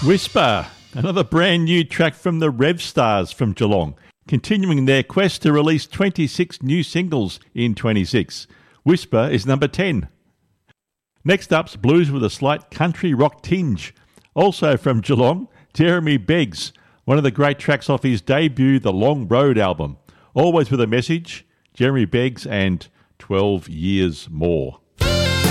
Whisper, another brand new track from the Rev Stars from Geelong, continuing their quest to release 26 new singles in 26. Whisper is number 10. Next up's blues with a slight country rock tinge. Also from Geelong, Jeremy Beggs, one of the great tracks off his debut The Long Road album. Always with a message, Jeremy Beggs and 12 Years More.